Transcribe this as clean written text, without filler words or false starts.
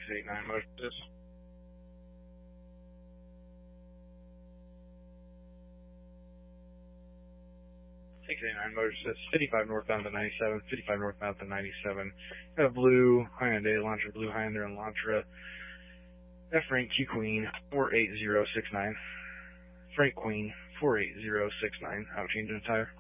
689 Moses. 689 Moses, 55 northbound to 97, 55 northbound to 97. Got a blue Hyundai Elantra, blue Hyundai Elantra. F Frank Q Queen 48069. Frank Queen 48069. Out changing a tire.